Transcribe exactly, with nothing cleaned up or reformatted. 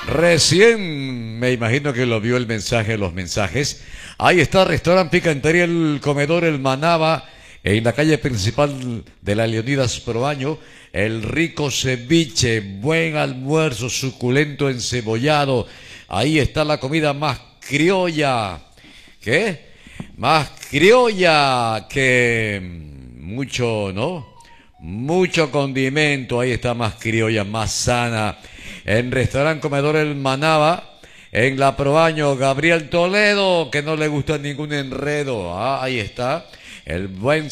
Recién me imagino que lo vio el mensaje, los mensajes. Ahí está, restaurante Picantería El Comedor El Manaba, en la calle principal de la Leonidas Proaño. El rico ceviche, buen almuerzo, suculento encebollado. Ahí está la comida más criolla. ¿Qué? Más criolla que mucho, ¿no? Mucho condimento. Ahí está, más criolla, más sana. En Restaurante Comedor El Manaba, en la Proaño, Gabriel Toledo, que no le gusta ningún enredo. Ah, ahí está. El buen